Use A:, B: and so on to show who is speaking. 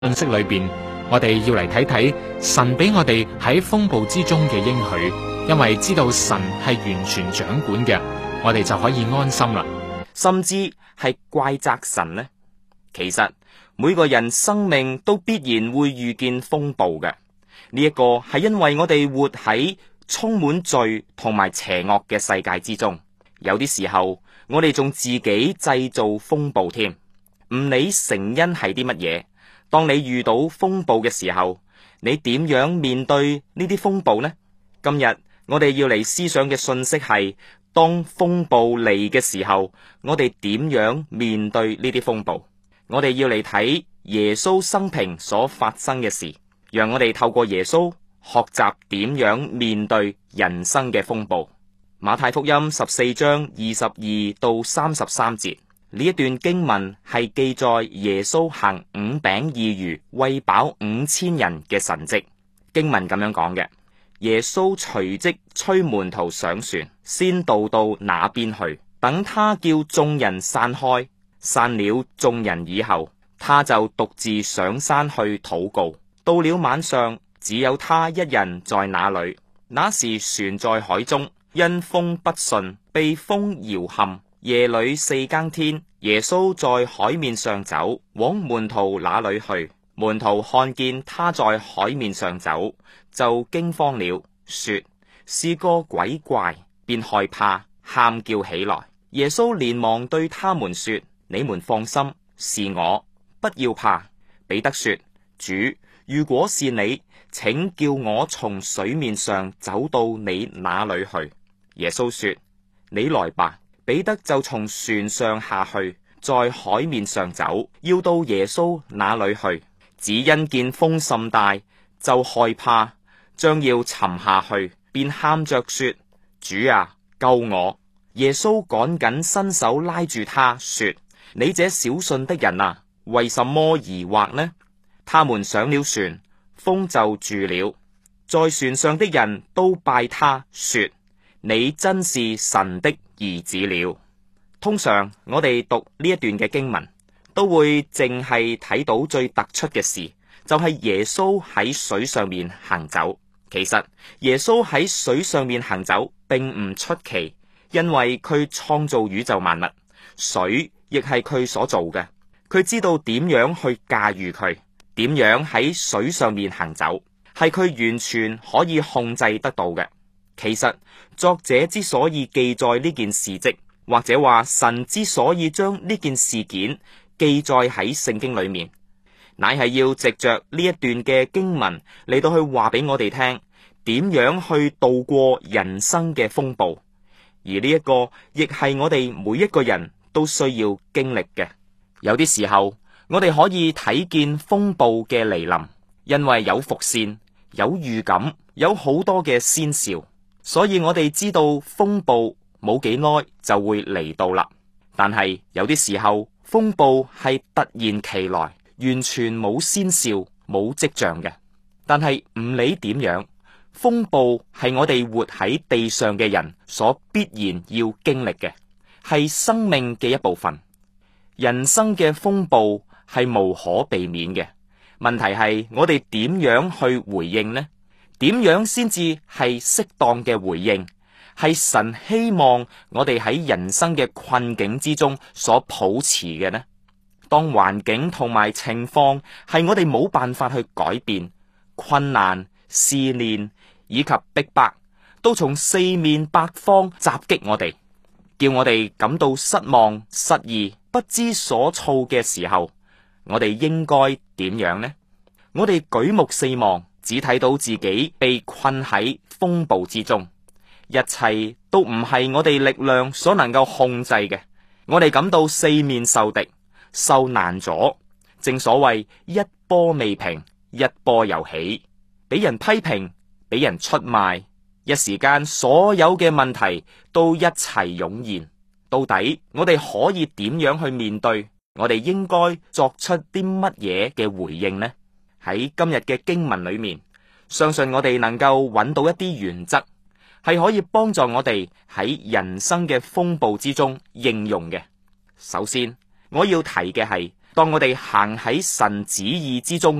A: 信息裏邊，我哋要嚟睇睇神俾我哋喺風暴之中嘅應許，因為知道神係完全掌管嘅，我哋就可以安心啦。
B: 甚至係怪責神呢？其實每個人生命都必然會遇見風暴嘅，呢一個係因為我哋活喺充滿罪同埋邪惡嘅世界之中，有啲時候我哋仲自己製造風暴添，唔理成因係啲乜嘢。當你遇到風暴嘅時候，你點樣面對呢啲風暴呢？今日我哋要嚟思想嘅信息係，當風暴嚟嘅時候，我哋點樣面對呢啲風暴？我哋要嚟睇耶穌生平所發生嘅事，讓我哋透過耶穌學習點樣面對人生嘅風暴。馬太福音14章22到33節。呢一段經文係記載耶穌行5餅2魚餵飽5000人嘅神蹟。經文咁樣講嘅，耶穌隨即催門徒上船，先渡到那邊去，等他叫眾人散開。散了眾人以後，他就獨自上山去禱告。到了晚上，只有他一人在那裏。那時船在海中，因風不順，被風搖撼。夜裏4更天，耶穌在海面上走，往門徒那裏去。門徒看見他在海面上走，就驚慌了，說是個鬼怪，便害怕，喊叫起來。耶穌連忙對他們說：你們放心，是我，不要怕。彼得說：主，如果是你，請叫我從水面上走到你那裏去。耶穌說：你來吧。彼得就從船上下去，在海面上走，要到耶穌那裏去。只因見風甚大，就害怕，將要沉下去，便喊着說：主啊，救我！耶穌趕緊伸手拉住他，說：你這小信的人啊，為什麼疑惑呢？他們上了船，風就住了。在船上的人都拜他，說：你真是神的兒子了。通常我哋讀呢一段嘅經文，都會淨係睇到最突出嘅事，就係耶穌喺水上面行走。其實耶穌喺水上面行走並唔出奇，因為佢創造宇宙萬物，水亦係佢所做嘅。佢知道點樣去駕馭佢，點樣喺水上面行走，係佢完全可以控制得到嘅。其實作者之所以記載呢件事蹟，或者話神之所以將呢件事件記載喺聖經裏面，乃係要藉着呢一段嘅經文嚟到去話俾我哋聽，點樣去度過人生嘅風暴。而呢一個亦係我哋每一個人都需要經歷嘅。有啲時候我哋可以睇見風暴嘅來臨，因為有伏線、有預感、有好多嘅先兆，所以我哋知道風暴冇幾耐就會嚟到啦。但係有啲時候風暴係突然其來，完全冇先兆、冇跡象嘅。但係唔理點樣，風暴係我哋活喺地上嘅人所必然要經歷嘅，係生命嘅一部分。人生嘅風暴係無可避免嘅，問題係我哋點樣去回應呢？點樣先至係適當嘅回應？係神希望我哋喺人生嘅困境之中所抱持嘅呢？當環境同埋情況係我哋冇辦法去改變，困難、試煉以及逼迫都從四面八方襲擊我哋，叫我哋感到失望、失意、不知所措嘅時候，我哋應該點樣呢？我哋舉目四望，只睇到自己被困喺風暴之中，一切都唔係我哋力量所能夠控制嘅。我哋感到四面受敵，受難阻。正所謂一波未平，一波又起，俾人批評，俾人出賣，一時間所有嘅問題都一齊湧現。到底我哋可以點樣去面對？我哋應該作出啲乜嘢嘅回應呢？喺今日嘅經文裏面，相信我哋能夠揾到一啲原則，係可以幫助我哋喺人生嘅風暴之中應用嘅。首先，我要提嘅係當我哋行喺神旨意之中